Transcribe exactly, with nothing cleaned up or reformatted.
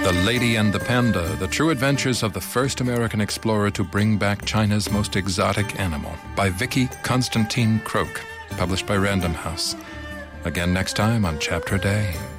The Lady and the Panda, The True Adventures of the First American Explorer to Bring Back China's Most Exotic Animal, by Vicky Constantine Croak, published by Random House. Again next time on Chapter Day.